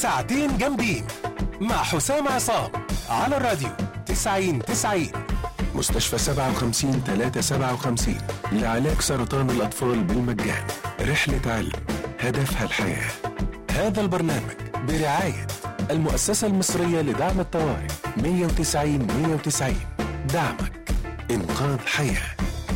ساعتين جامدين مع حسام عصام على الراديو 90-90. مستشفى 57-357 لعلاج سرطان الأطفال بالمجان. رحلة علم هدفها الحياة. هذا البرنامج برعاية المؤسسة المصرية لدعم الطوارئ 190-190. دعمك إنقاذ حياة.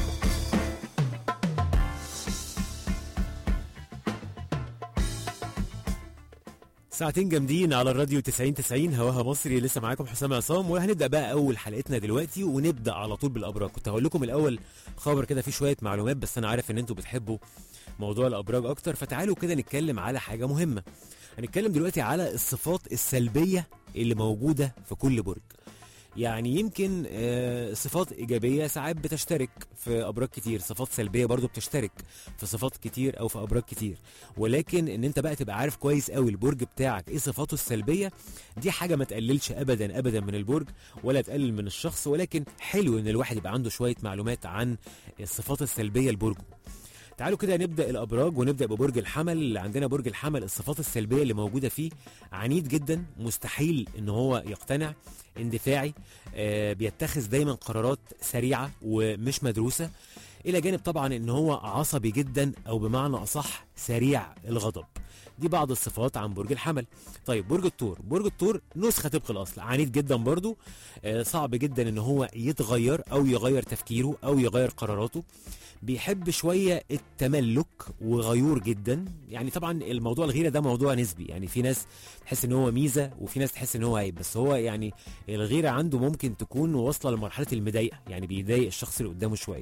ساعتين جامدين على الراديو 90-90 هواها مصري. لسه معاكم حسام عصام، وهنبدا بقى اول حلقتنا دلوقتي، ونبدا على طول بالابراج. كنت هقول لكم الاول خبر كده فيه شويه معلومات، بس انا عارف ان انتوا بتحبوا موضوع الابراج اكتر، فتعالوا كده نتكلم على حاجه مهمه. هنتكلم دلوقتي على الصفات السلبيه اللي موجوده في كل برج. يعني يمكن صفات إيجابية ساعات بتشترك في أبراج كتير، صفات سلبية برضو بتشترك في صفات كتير أو في أبراج كتير، ولكن إن أنت بقى تبقى عارف كويس قوي البرج بتاعك إيه صفاته السلبية، دي حاجة ما تقللش أبدا أبدا من البرج ولا تقلل من الشخص، ولكن حلو إن الواحد يبقى عنده شوية معلومات عن الصفات السلبية لبرجه. تعالوا كده نبدأ الأبراج، ونبدأ ببرج الحمل. عندنا برج الحمل الصفات السلبية اللي موجودة فيه: عنيد جدا، مستحيل ان هو يقتنع، اندفاعي، بيتخذ دايما قرارات سريعة ومش مدروسة، الى جانب طبعا ان هو عصبي جدا، او بمعنى اصح سريع الغضب. دي بعض الصفات عن برج الحمل. طيب برج الثور. برج الثور نسخة طبق الأصل، عنيد جدا برضو، صعب جدا ان هو يتغير او يغير تفكيره او يغير قراراته، بيحب شوية التملك وغيور جدا. يعني طبعا الموضوع الغيرة ده موضوع نسبي، يعني في ناس تحس ان هو ميزة وفي ناس تحس ان هو عيب، بس هو يعني الغيرة عنده ممكن تكون واصلة لمرحلة المضايقة، يعني بيضايق الشخص اللي قدامه شوية.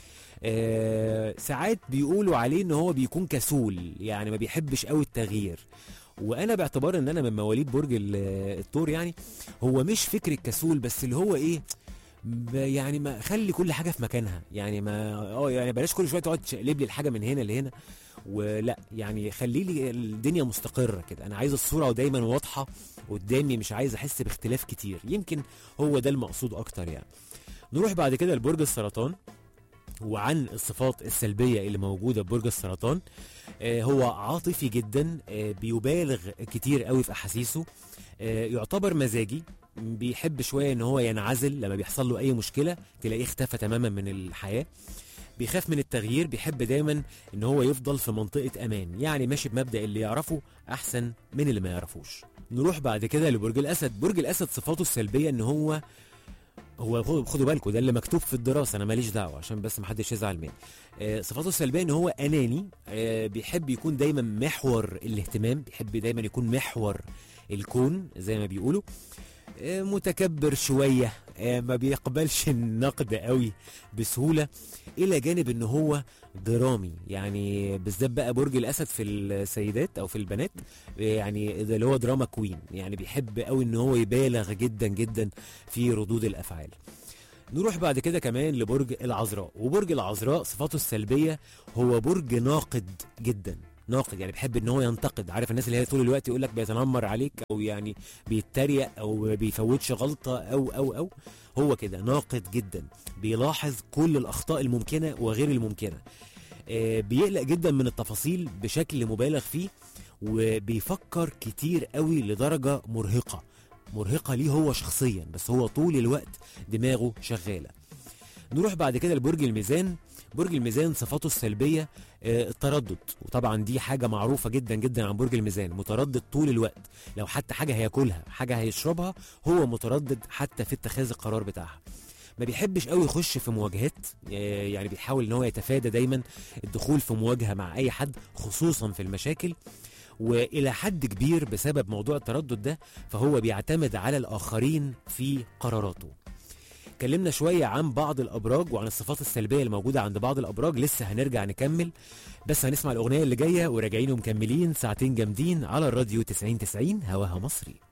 ساعات بيقولوا عليه ان هو بيكون كسول، يعني ما بيحبش قوي التغيير. وانا باعتبار ان انا من مواليد برج الثور، يعني هو مش فكرة كسول، بس اللي هو ايه، يعني ما خلي كل حاجه في مكانها، يعني ما يعني بلاش كل شويه تقعد تقلب لي الحاجه من هنا لهنا، ولا يعني خلي لي الدنيا مستقره كده. انا عايز الصوره دايما واضحه قدامي، مش عايز احس باختلاف كتير، يمكن هو ده المقصود اكتر يعني. نروح بعد كده لبرج السرطان. وعن الصفات السلبية اللي موجودة ببرج السرطان: هو عاطفي جدا، بيبالغ كتير قوي في أحاسيسه، يعتبر مزاجي، بيحب شوية ان هو ينعزل لما بيحصل له اي مشكلة تلاقيه اختفى تماما من الحياة، بيخاف من التغيير، بيحب دايما ان هو يفضل في منطقة امان، يعني ماشي بمبدأ اللي يعرفه احسن من اللي ما يعرفوش. نروح بعد كده لبرج الاسد. برج الاسد صفاته السلبية ان هو خدوا بالكم ده اللي مكتوب في الدراسة، انا ماليش دعوة عشان بس محدش يزعل مني. صفاته السلبية ان هو اناني، بيحب يكون دايما محور الاهتمام، بيحب دايما يكون محور الكون زي ما بيقولوا، متكبر شوية، ما بيقبلش النقد قوي بسهولة، الى جانب ان هو درامي، يعني بالذات بقى برج الاسد في السيدات او في البنات، يعني ده اللي هو دراما كوين، يعني بيحب قوي ان هو يبالغ جدا جدا في ردود الافعال. نروح بعد كده كمان لبرج العذراء. وبرج العذراء صفاته السلبية هو برج ناقد جدا، ناقد، يعني بيحب ان هو ينتقد، عارف الناس اللي هي طول الوقت يقول لك بيتنمر عليك، او يعني بيتريق او بيفوتش غلطه او هو كده ناقد جدا، بيلاحظ كل الاخطاء الممكنه وغير الممكنه، بيقلق جدا من التفاصيل بشكل مبالغ فيه، وبيفكر كتير قوي لدرجه مرهقه ليه هو شخصيا، بس هو طول الوقت دماغه شغاله. نروح بعد كده لبرج الميزان. برج الميزان صفاته السلبية التردد، وطبعا دي حاجة معروفة جدا جدا عن برج الميزان، متردد طول الوقت، لو حتى حاجة هياكلها حاجة هيشربها هو متردد حتى في اتخاذ القرار بتاعها. ما بيحبش قوي يخش في مواجهات، يعني بيحاول ان هو يتفادى دايما الدخول في مواجهة مع اي حد خصوصا في المشاكل، والى حد كبير بسبب موضوع التردد ده فهو بيعتمد على الاخرين في قراراته. اتكلمنا شوية عن بعض الأبراج وعن الصفات السلبية اللي موجودة عند بعض الأبراج، لسه هنرجع نكمل، بس هنسمع الأغنية اللي جاية وراجعين ومكملين. ساعتين جامدين على الراديو 90-90 هواها مصري.